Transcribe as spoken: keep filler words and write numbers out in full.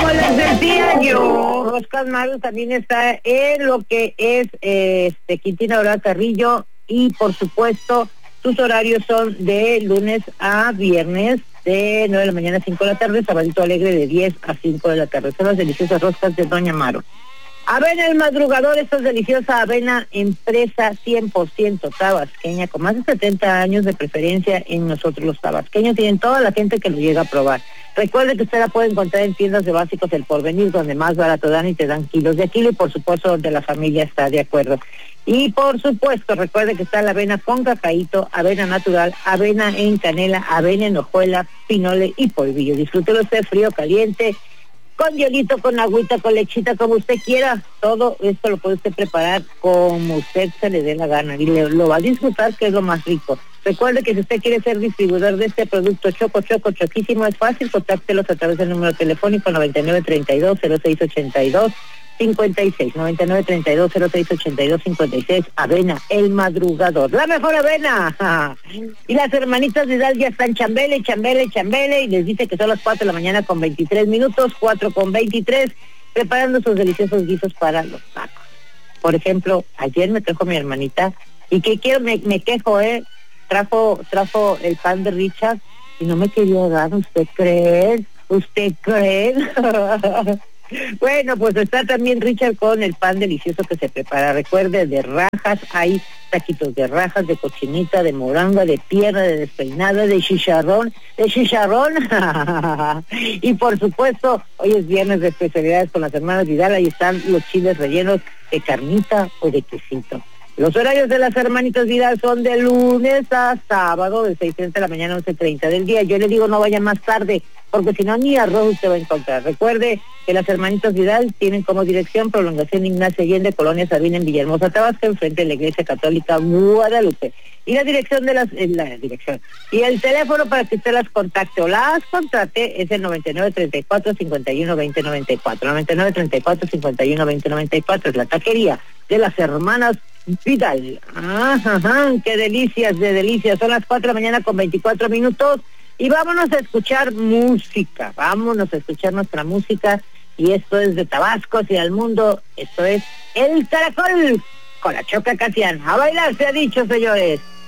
les decía yo, Roscas Maru también está en lo que es eh, este Quintina Dorada Carrillo, y por supuesto sus horarios son de lunes a viernes de nueve de la mañana a cinco de la tarde, Sabadito Alegre de diez a cinco de la tarde. Son las deliciosas roscas de Doña Maru. Avena El Madrugador, esta es deliciosa avena, empresa cien por ciento tabasqueña, con más de setenta años de preferencia en nosotros los tabasqueños, tienen toda la gente que lo llega a probar. Recuerde que usted la puede encontrar en tiendas de Básicos El Porvenir, donde más barato dan y te dan kilos de kilo, y por supuesto donde la familia está de acuerdo. Y por supuesto, recuerde que está la avena con cacaíto, avena natural, avena en canela, avena en hojuela, pinole y polvillo. Disfrútelo usted frío, caliente, con hielito, con agüita, con lechita, como usted quiera. Todo esto lo puede usted preparar como usted se le dé la gana y le, lo va a disfrutar, que es lo más rico. Recuerde que si usted quiere ser distribuidor de este producto Choco Choco Choquísimo, es fácil, contáctelos a través del número telefónico noventa y nueve treinta y dos cero seis ochenta y dos cincuenta y seis, noventa y nueve treinta y dos cero seis ochenta y dos cincuenta y seis. Avena El Madrugador, la mejor avena. Y las hermanitas de Vidal ya están chambele, chambele, chambele, y les dice que son las cuatro de la mañana con veintitrés minutos, cuatro con veintitrés, preparando sus deliciosos guisos para los tacos. Por ejemplo, ayer me trajo mi hermanita, y que quiero, me, me quejo, eh, trajo, trajo el pan de Richard, y no me quería dar. ¿Usted cree? ¿Usted cree? Bueno, pues está también Richard con el pan delicioso que se prepara. Recuerde, de rajas, hay taquitos de rajas, de cochinita, de moranga, de pierna, de despeinada, de chicharrón, de chicharrón. Y por supuesto, hoy es viernes de especialidades con las hermanas Vidal, ahí están los chiles rellenos de carnita o de quesito. Los horarios de las hermanitas Vidal son de lunes a sábado, de seis treinta de la mañana a once treinta del día. Yo le digo no vaya más tarde, porque si no ni arroz usted va a encontrar. Recuerde que las hermanitas Vidal tienen como dirección Prolongación Ignacio Allende, Colonia Sabina, en Villahermosa, Tabasco, enfrente de la Iglesia Católica Guadalupe. Y la dirección de las, eh, la dirección, y el teléfono para que usted las contacte o las contrate es el noventa y nueve treinta y cuatro cincuenta y uno veinte noventa y cuatro, noventa y nueve treinta y cuatro cincuenta y uno veinte noventa y cuatro, es la taquería de las hermanas Vidal. Ajá, ajá, qué delicias de delicias. Son las cuatro de la mañana con veinticuatro minutos, y vámonos a escuchar música, vámonos a escuchar nuestra música, y esto es de Tabasco hacia el mundo, esto es El Caracol con la Choca Casian. A bailar se ha dicho, señores.